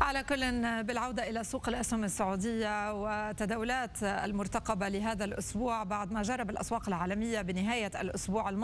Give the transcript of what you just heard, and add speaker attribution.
Speaker 1: على كل، بالعودة إلى سوق الأسهم السعودية وتداولات المرتقبة لهذا الأسبوع بعد ما جرى بالأسواق العالمية بنهاية الأسبوع الماضي.